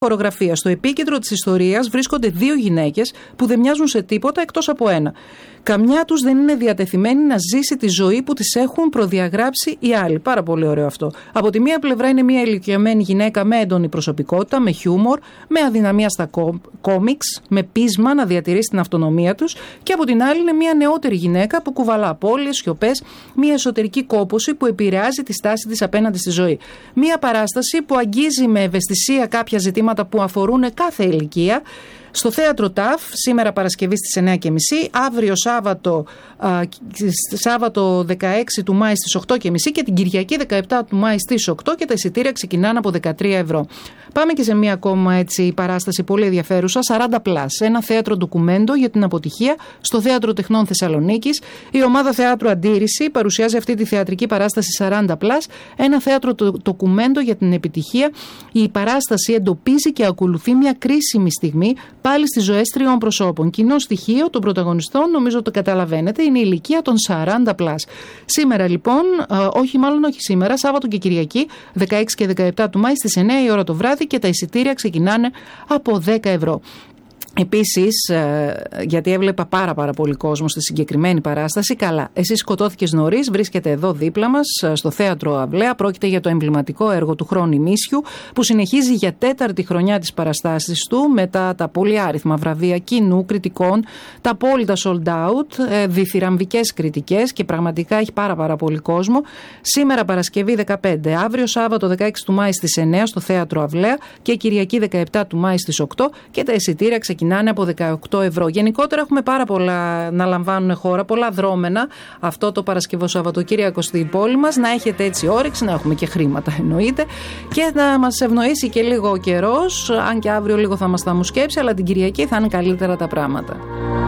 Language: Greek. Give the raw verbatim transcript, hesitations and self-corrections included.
χορογραφία. Στο επίκεντρο της ιστορίας βρίσκονται δύο γυναίκες που δεν μοιάζουν σε τίποτα εκτός από ένα. Καμιά τους δεν είναι διατεθειμένη να ζήσει τη ζωή που της έχουν προδιαγράψει οι άλλοι. Πάρα πολύ ωραίο αυτό. Από τη μία πλευρά είναι μια ηλικιωμένη γυναίκα με έντονη προσωπικότητα, με χιούμορ, με αδυναμία στα κόμιξ, με πείσμα να διατηρήσει την αυτονομία τους. Και από την άλλη είναι μια νεότερη γυναίκα που κουβαλά απώλειες, σιωπές, μια εσωτερική κόπωση που επηρεάζει τη στάση της απέναντι στη ζωή. Μια παράσταση που αγγίζει με ευαισθησία κάποια ζητήματα που αφορούν κάθε ηλικία. Στο θέατρο ΤΑΦ, σήμερα Παρασκευή στις εννιά και μισή, αύριο Σάββατο, α, Σάββατο δεκαέξι του Μάη στις οκτώ και μισή και την Κυριακή δεκαεπτά του Μάη στις οκτώ και τα εισιτήρια ξεκινάνε από δεκατρία ευρώ. Πάμε και σε μία ακόμα έτσι παράσταση πολύ ενδιαφέρουσα, σαράντα πλας, ένα θέατρο ντοκουμέντο για την αποτυχία στο Θέατρο Τεχνών Θεσσαλονίκης. Η ομάδα Θεάτρου Αντίρρηση παρουσιάζει αυτή τη θεατρική παράσταση σαράντα πλας, ένα θέατρο ντοκουμέντο για την επιτυχία. Η παράσταση εντοπίζει και ακολουθεί μια κρίσιμη στιγμή πάλι στις ζωές τριών προσώπων. Κοινό στοιχείο των πρωταγωνιστών, νομίζω το καταλαβαίνετε, είναι η ηλικία των σαράντα πλας. Σήμερα λοιπόν, όχι μάλλον όχι σήμερα, Σάββατο και Κυριακή, δεκαέξι και δεκαεπτά του Μάη στις εννιά η ώρα το βράδυ και τα εισιτήρια ξεκινάνε από δέκα ευρώ. Επίσης, γιατί έβλεπα πάρα πάρα πολύ κόσμο στη συγκεκριμένη παράσταση, καλά, εσύ σκοτώθηκες νωρίς, βρίσκεται εδώ δίπλα μας στο Θέατρο Αυλαία. Πρόκειται για το εμβληματικό έργο του χρόνου ημίσιου που συνεχίζει για τέταρτη χρονιά τις παραστάσεις του μετά τα πολυάριθμα βραβεία κοινού, κριτικών, τα απόλυτα sold out, διθυραμβικές κριτικές και πραγματικά έχει πάρα πάρα πολύ κόσμο. Σήμερα Παρασκευή δεκαπέντε, αύριο Σάββατο δεκαέξι του Μάη στις εννιά στο Θέατρο Αυλαία και Κυριακή δεκαεπτά του Μάη στις οκτώ και τα εισιτήρια ξεκινάνε από δεκαοκτώ ευρώ. Γενικότερα έχουμε πάρα πολλά να λαμβάνουν χώρα, πολλά δρόμενα αυτό το Παρασκευό Σαββατοκύριακο στην πόλη μας. Να έχετε έτσι όρεξη, να έχουμε και χρήματα εννοείται και να μας ευνοήσει και λίγο ο καιρός, αν και αύριο λίγο θα μας τα μου σκέψει, αλλά την Κυριακή θα είναι καλύτερα τα πράγματα.